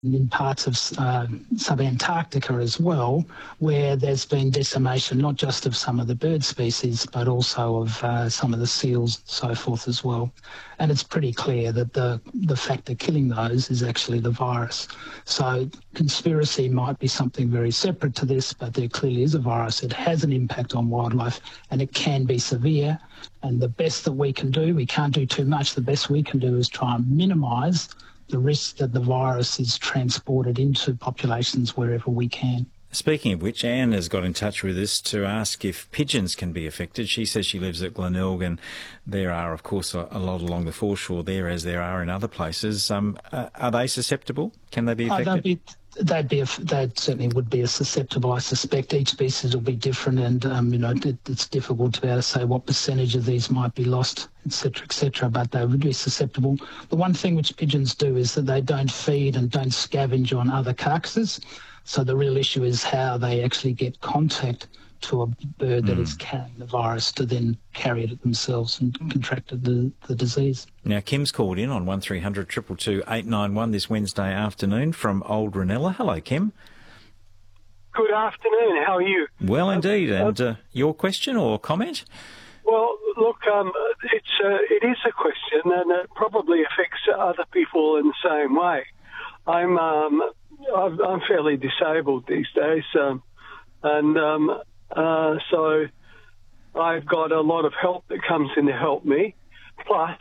in parts of sub-Antarctica as well, where there's been decimation not just of some of the bird species, but also of some of the seals and so forth as well. And it's pretty clear that the factor killing those is actually the virus. So conspiracy might be something very separate to this, but there clearly is a virus. It has an impact on wildlife, and it can be severe. And the best that we can do, we can't do too much, the best we can do is try and minimise the risk that the virus is transported into populations wherever we can. Speaking of which, Anne has got in touch with us to ask if pigeons can be affected. She says she lives at Glenelg, and there are, of course, a lot along the foreshore there, as there are in other places. Are they susceptible? Can they be affected? They certainly would be susceptible. I suspect each species will be different, and it's difficult to be able to say what percentage of these might be lost, etc., but they would be susceptible. The one thing which pigeons do is that they don't feed and don't scavenge on other carcasses. So the real issue is how they actually get contact to a bird that is carrying the virus to then carry it themselves and contracted the disease. Now, Kim's called in on 1300 222 891 this Wednesday afternoon from Old Ranella. Hello, Kim. Good afternoon. How are you? Well, indeed. And your question or comment? Well, look, it is a question, and it probably affects other people in the same way. I'm fairly disabled these days, so I've got a lot of help that comes in to help me. Plus,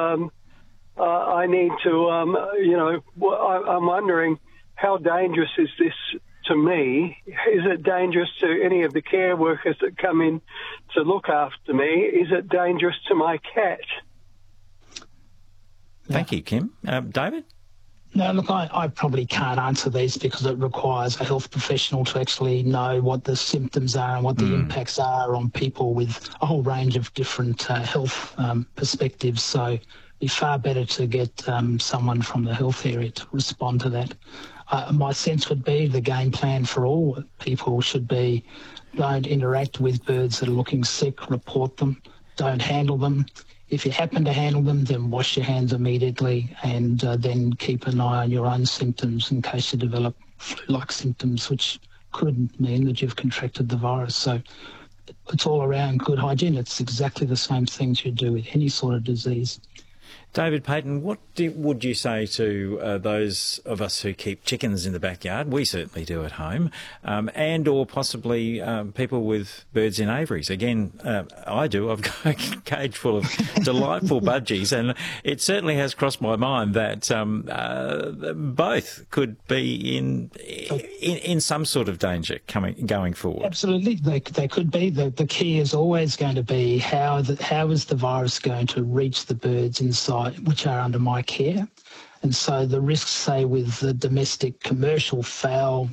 I need to, I'm wondering how dangerous is this to me? Is it dangerous to any of the care workers that come in to look after me? Is it dangerous to my cat? Thank you, Kim. David? No, look, I probably can't answer these because it requires a health professional to actually know what the symptoms are and what the impacts are on people with a whole range of different health perspectives. So it'd be far better to get someone from the health area to respond to that. My sense would be the game plan for all people should be don't interact with birds that are looking sick, report them, don't handle them. If you happen to handle them, then wash your hands immediately and then keep an eye on your own symptoms in case you develop flu-like symptoms, which could mean that you've contracted the virus. So it's all around good hygiene. It's exactly the same things you do with any sort of disease. David Payton, what would you say to those of us who keep chickens in the backyard? We certainly do at home, and or possibly people with birds in aviaries. Again, I do. I've got a cage full of delightful budgies, and it certainly has crossed my mind that both could be in some sort of danger going forward. Absolutely, they could be. The key is always going to be how is the virus going to reach the birds inside, which are under my care. And so the risks, say, with the domestic commercial fowl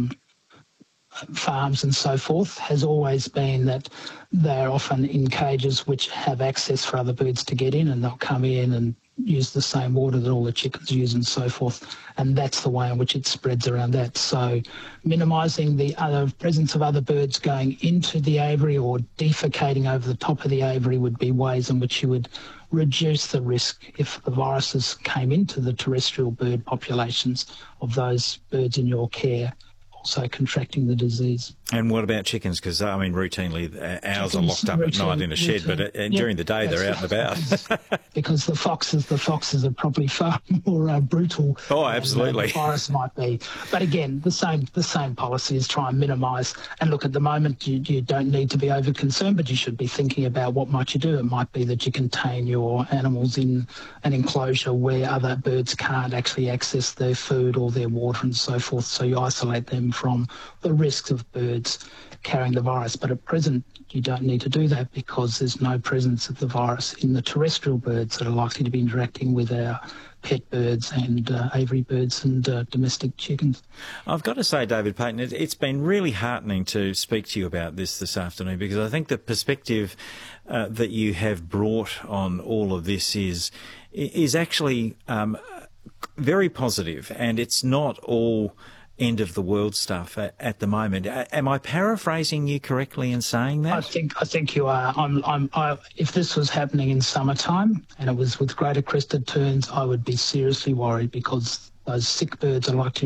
farms and so forth, has always been that they're often in cages which have access for other birds to get in, and they'll come in and use the same water that all the chickens use and so forth. And that's the way in which it spreads around that. So minimising the presence of other birds going into the aviary or defecating over the top of the aviary would be ways in which you would reduce the risk if the viruses came into the terrestrial bird populations of those birds in your care, also contracting the disease. And what about chickens? Because, I mean, routinely ours are locked up at night in a shed, but during the day they're out and about. Because the foxes are probably far more brutal. Oh, absolutely. Than the virus might be. But again, the same policy is try and minimise. And look, at the moment, you don't need to be over concerned, but you should be thinking about what might you do. It might be that you contain your animals in an enclosure where other birds can't actually access their food or their water and so forth. So you isolate them from the risks of birds carrying the virus. But at present, you don't need to do that because there's no presence of the virus in the terrestrial birds that are likely to be interacting with our pet birds and aviary birds and domestic chickens. I've got to say, David Payton, it's been really heartening to speak to you about this afternoon, because I think the perspective that you have brought on all of this is actually very positive, and it's not all end of the world stuff at the moment. Am I paraphrasing you correctly in saying that? I think you are. If this was happening in summertime and it was with greater crested terns, I would be seriously worried, because those sick birds are likely